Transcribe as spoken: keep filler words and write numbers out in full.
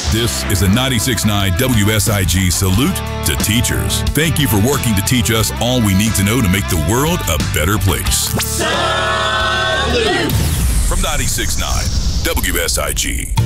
This is a ninety-six point nine W S I G salute to teachers. Thank you for working to teach us all we need to know to make the world a better place. Salute! From ninety-six point nine W S I G.